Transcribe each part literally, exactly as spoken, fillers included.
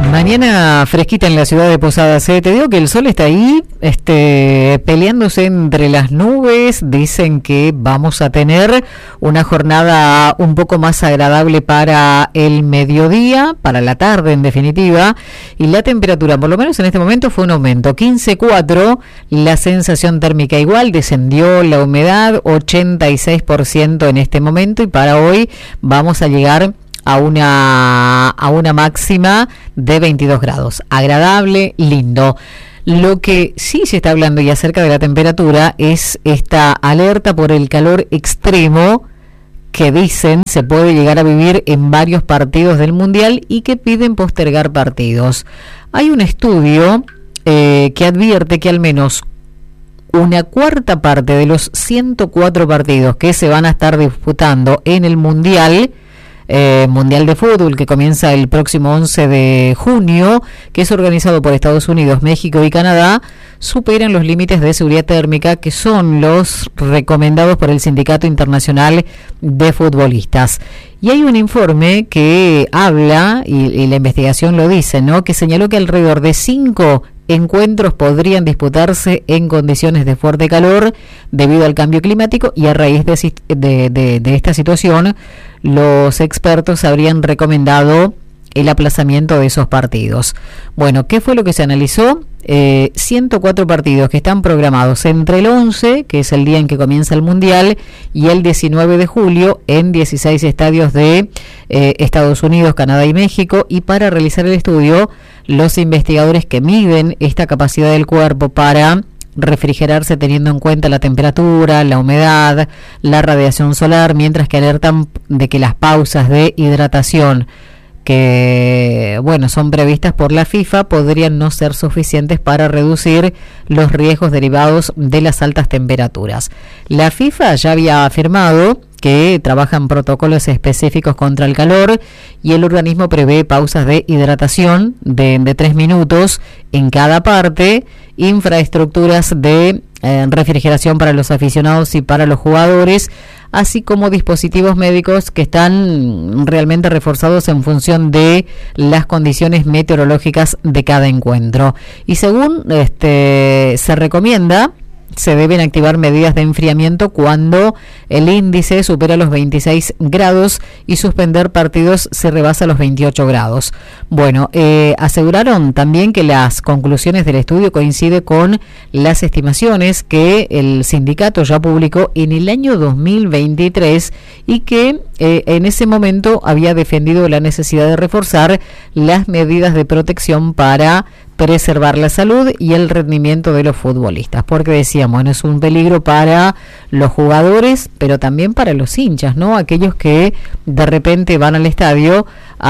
Mañana fresquita en la ciudad de Posadas, ¿eh? Te digo que el sol está ahí, este, peleándose entre las nubes. Dicen que vamos a tener una jornada un poco más agradable para el mediodía, para la tarde en definitiva, y la temperatura, por lo menos en este momento, fue un aumento, quince coma cuatro, la sensación térmica igual, descendió la humedad, ochenta y seis por ciento en este momento, y para hoy vamos a llegar a una a una máxima de veintidós grados, agradable, lindo. Lo que sí se está hablando y acerca de la temperatura es esta alerta por el calor extremo que dicen se puede llegar a vivir en varios partidos del Mundial y que piden postergar partidos. Hay un estudio eh, que advierte que al menos una cuarta parte de los ciento cuatro partidos que se van a estar disputando en el Mundial Eh, Mundial de Fútbol, que comienza el próximo once de junio, que es organizado por Estados Unidos, México y Canadá, superan los límites de seguridad térmica que son los recomendados por el Sindicato Internacional de Futbolistas. Y hay un informe que habla, y, y la investigación lo dice, ¿no?, que señaló que alrededor de cinco encuentros podrían disputarse en condiciones de fuerte calor debido al cambio climático, y a raíz de, de, de, de esta situación los expertos habrían recomendado el aplazamiento de esos partidos. Bueno, ¿qué fue lo que se analizó? Eh, ciento cuatro partidos que están programados entre el once, que es el día en que comienza el Mundial, y el diecinueve de julio en dieciséis estadios de eh, Estados Unidos, Canadá y México. Y para realizar el estudio, los investigadores que miden esta capacidad del cuerpo para refrigerarse teniendo en cuenta la temperatura, la humedad, la radiación solar, mientras que alertan de que las pausas de hidratación que, bueno, son previstas por la FIFA podrían no ser suficientes para reducir los riesgos derivados de las altas temperaturas. La FIFA ya había afirmado que trabajan protocolos específicos contra el calor, y el organismo prevé pausas de hidratación de, de tres minutos en cada parte, infraestructuras de eh, refrigeración para los aficionados y para los jugadores, así como dispositivos médicos que están realmente reforzados en función de las condiciones meteorológicas de cada encuentro. Y según este se recomienda, se deben activar medidas de enfriamiento cuando el índice supera los veintiséis grados y suspender partidos si rebasa los veintiocho grados. Bueno, eh, aseguraron también que las conclusiones del estudio coinciden con las estimaciones que el sindicato ya publicó en el año dos mil veintitrés, y que eh, en ese momento había defendido la necesidad de reforzar las medidas de protección para preservar la salud y el rendimiento de los futbolistas, porque decíamos, bueno, es un peligro para los jugadores, pero también para los hinchas, ¿no? Aquellos que de repente van al estadio,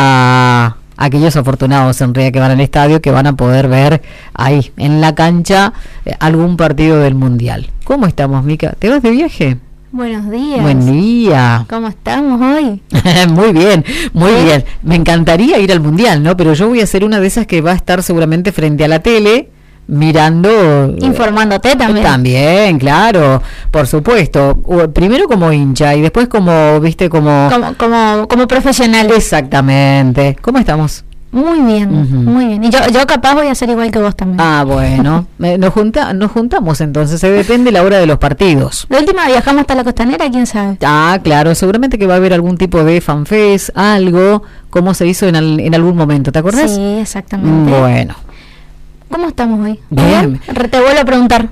a aquellos afortunados en realidad que van al estadio, que van a poder ver ahí en la cancha eh, algún partido del Mundial. ¿Cómo estamos, Mica? ¿Te vas de viaje? Buenos días. Buen día. ¿Cómo estamos hoy? Muy bien, muy ¿Sí? bien. Me encantaría ir al Mundial, ¿no? Pero yo voy a ser una de esas que va a estar seguramente frente a la tele, mirando... Informándote también. También, claro, por supuesto. Primero como hincha y después como, viste, como... Como, como, como profesional. Exactamente. ¿Cómo estamos? Muy bien, uh-huh. muy bien. Y yo, yo capaz voy a ser igual que vos también. Ah, bueno. nos, junta, nos juntamos entonces, se depende la hora de los partidos. La última viajamos hasta la Costanera, ¿quién sabe? Ah, claro, seguramente que va a haber algún tipo de fanfest, algo, como se hizo en, al, en algún momento, ¿te acordás? Sí, exactamente. Bueno. ¿Cómo estamos hoy? Bien. ¿Bien? Te vuelvo a preguntar.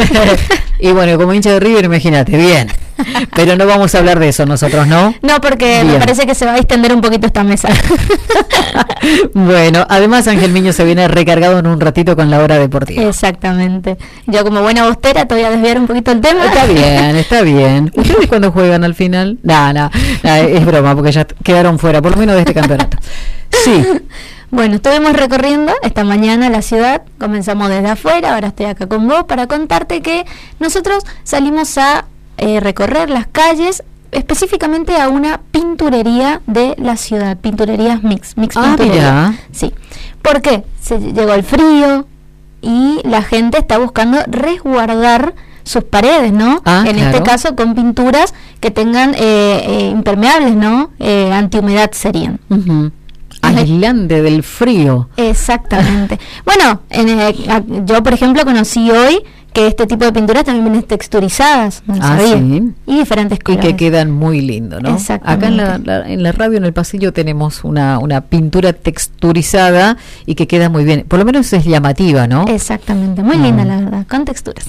Y bueno, como hincha de River, imagínate, bien. Pero no vamos a hablar de eso nosotros, ¿no? No, porque bien, me parece que se va a distender un poquito esta mesa. Bueno, además Ángel Miño se viene recargado en un ratito con la hora deportiva. Exactamente. Yo como buena bostera te voy a desviar un poquito el tema. Está bien, está bien. ¿Ustedes cuándo juegan al final? No, no, no, es broma, porque ya quedaron fuera, por lo menos de este campeonato. Sí. Bueno, estuvimos recorriendo esta mañana la ciudad, comenzamos desde afuera, ahora estoy acá con vos para contarte que nosotros salimos a eh, recorrer las calles, específicamente a una pinturería de la ciudad, pinturerías Mix, Mix ah, Pinturería. Mira. Sí. ¿Por qué? Se llegó el frío y la gente está buscando resguardar sus paredes, ¿no? Ah, en claro. este caso con pinturas que tengan eh, eh, impermeables, ¿no? Eh, antihumedad serían. Uh-huh. aislante del frío. Exactamente. Bueno, en el, yo por ejemplo conocí hoy que este tipo de pinturas también vienen texturizadas, no ah, sabía. Sí. Y diferentes colores. Y que quedan muy lindos, ¿no? Exactamente. Acá en la, la, en la radio, en el pasillo, tenemos una, una pintura texturizada y que queda muy bien. Por lo menos es llamativa, ¿no? Exactamente, muy mm. linda la verdad, con texturas.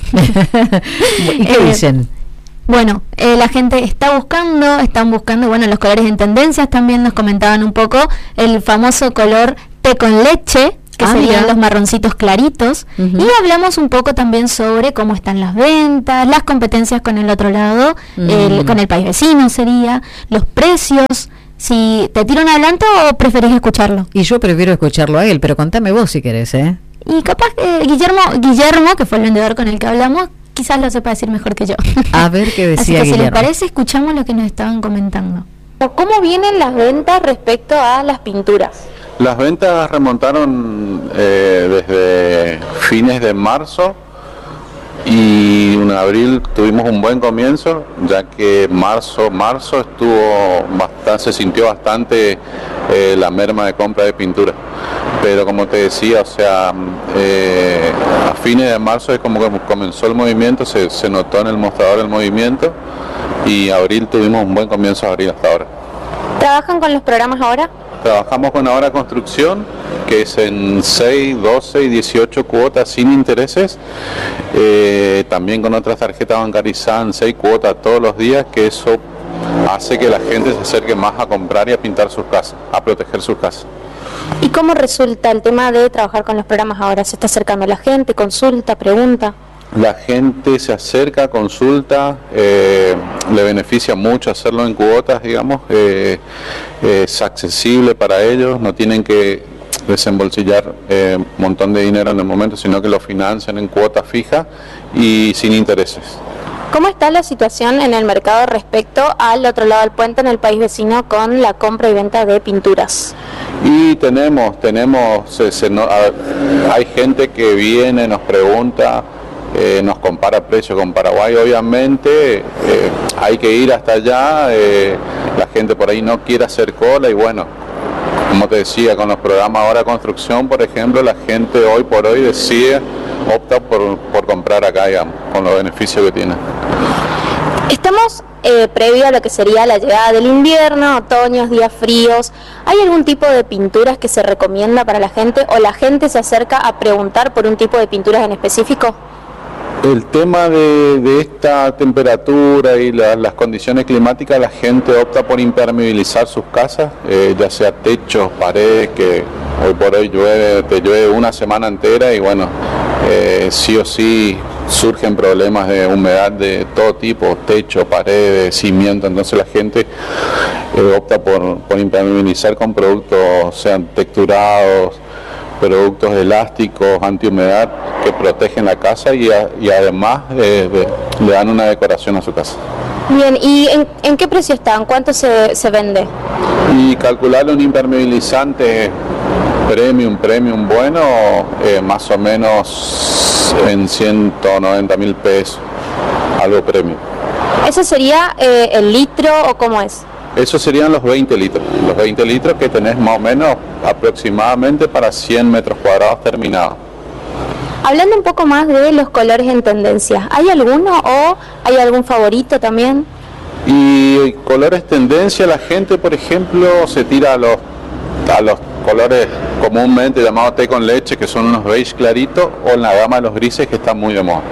¿Y qué eh, dicen? Bueno, eh, la gente está buscando, están buscando, bueno, los colores en tendencias también nos comentaban un poco, el famoso color té con leche, que ah, serían mira. los marroncitos claritos, uh-huh. y hablamos un poco también sobre cómo están las ventas, las competencias con el otro lado, uh-huh. el, con el país vecino sería, los precios. Si te tiro un adelanto o preferís escucharlo. Y yo prefiero escucharlo a él, pero contame vos si querés, ¿eh? Y capaz que Guillermo, Guillermo, que fue el vendedor con el que hablamos, quizás lo sepa decir mejor que yo. A ver qué decía Así que Guillermo. si les parece, escuchamos lo que nos estaban comentando. ¿Cómo vienen las ventas respecto a las pinturas? Las ventas remontaron eh, desde fines de marzo y en abril tuvimos un buen comienzo, ya que marzo marzo estuvo bastante, se sintió bastante eh, la merma de compra de pintura. Pero como te decía, o sea, eh, a fines de marzo es como que comenzó el movimiento, se, se notó en el mostrador el movimiento, y abril tuvimos un buen comienzo de abril hasta ahora. ¿Trabajan con los programas ahora? Trabajamos con Ahora Construcción, que es en seis, doce y dieciocho cuotas sin intereses, eh, también con otras tarjetas bancarizadas en seis cuotas todos los días, que eso hace que la gente se acerque más a comprar y a pintar sus casas, a proteger sus casas. ¿Y cómo resulta el tema de trabajar con los programas ahora? ¿Se está acercando la gente, consulta, pregunta? La gente se acerca, consulta, eh, le beneficia mucho hacerlo en cuotas, digamos, eh, es accesible para ellos, no tienen que desembolsillar eh, un montón de dinero en el momento, sino que lo financian en cuotas fijas y sin intereses. ¿Cómo está la situación en el mercado respecto al otro lado del puente, en el país vecino, con la compra y venta de pinturas? Y tenemos, tenemos, se, se, no, a, hay gente que viene, nos pregunta, Eh, nos compara precios con Paraguay, obviamente, eh, hay que ir hasta allá, eh, la gente por ahí no quiere hacer cola y bueno, como te decía, con los programas Ahora Construcción, por ejemplo, la gente hoy por hoy decide, opta por, por comprar acá, digamos, con los beneficios que tiene. Estamos eh, previo a lo que sería la llegada del invierno, otoños, días fríos. ¿Hay algún tipo de pinturas que se recomienda para la gente o la gente se acerca a preguntar por un tipo de pinturas en específico? El tema de, de esta temperatura y la, las condiciones climáticas, la gente opta por impermeabilizar sus casas, eh, ya sea techos, paredes, que hoy por hoy llueve, te llueve una semana entera y bueno, eh, sí o sí surgen problemas de humedad de todo tipo, techo, paredes, cimiento, entonces la gente eh, opta por, por impermeabilizar con productos, sean texturados, productos elásticos, antihumedad, que protegen la casa y, a, y además eh, de, le dan una decoración a su casa. Bien, ¿y en, en qué precio están? ¿Cuánto se, se vende? Y calcularle un impermeabilizante premium, premium bueno, eh, más o menos en ciento noventa mil pesos, algo premium. ¿Ese sería eh, el litro o cómo es? Eso serían los veinte litros, los veinte litros que tenés más o menos aproximadamente para cien metros cuadrados terminados. Hablando un poco más de los colores en tendencia, ¿hay alguno o hay algún favorito también? Y colores tendencia, la gente por ejemplo se tira a los, a los colores comúnmente llamados té con leche, que son unos beige claritos, o en la gama de los grises, que están muy de moda.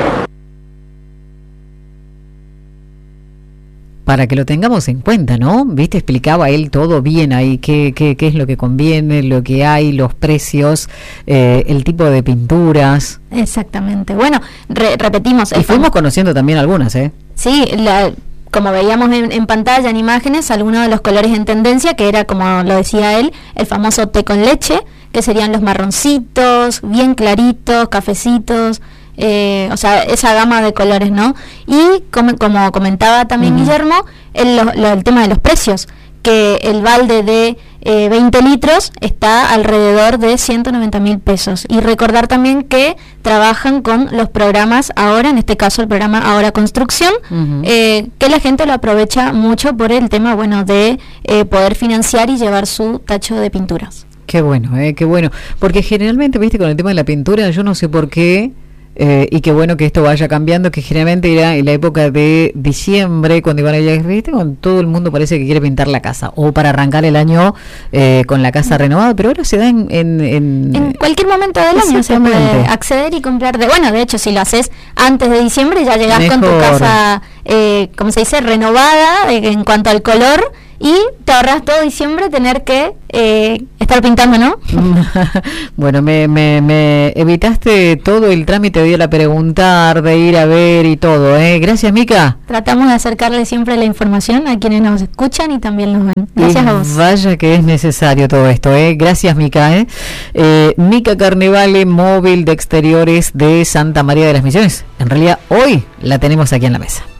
Para que lo tengamos en cuenta, ¿no? Viste, explicaba él todo bien ahí, qué, qué, qué es lo que conviene, lo que hay, los precios, eh, el tipo de pinturas. Exactamente. Bueno, re repetimos. Y fuimos conociendo también algunas, ¿eh? Sí, la, como veíamos en, en pantalla, en imágenes, algunos de los colores en tendencia, que era, como lo decía él, el famoso té con leche, que serían los marroncitos, bien claritos, cafecitos. Eh, o sea, esa gama de colores, ¿no? Y como, como comentaba también uh-huh. Guillermo, el, lo, lo, el tema de los precios, que el balde de eh, veinte litros está alrededor de ciento noventa mil pesos. Y recordar también que trabajan con los programas Ahora, en este caso el programa Ahora Construcción, uh-huh. eh, que la gente lo aprovecha mucho por el tema, bueno, de eh, poder financiar y llevar su tacho de pinturas. Qué bueno, eh, qué bueno. Porque generalmente, viste, con el tema de la pintura, yo no sé por qué, eh, y qué bueno que esto vaya cambiando, que generalmente era en la época de diciembre, cuando iban a ir, viste, con todo el mundo parece que quiere pintar la casa, o para arrancar el año eh, con la casa renovada, pero ahora se da en... En, en, en cualquier momento del año se puede acceder y comprar, de bueno, de hecho, si lo haces antes de diciembre, ya llegás Mejor. con tu casa, eh, como se dice, renovada, eh, en cuanto al color, y te ahorras todo diciembre tener que eh, estar pintando, ¿no? Bueno, me, me, me evitaste todo el trámite de ir a preguntar, de ir a ver y todo, ¿eh? Gracias, Mica. Tratamos de acercarle siempre la información a quienes nos escuchan y también nos ven. Gracias y a vos. Vaya que es necesario todo esto, ¿eh? Gracias, Mica, ¿eh? eh Mica Carnevale, móvil de exteriores de Santa María de las Misiones. En realidad, hoy la tenemos aquí en la mesa.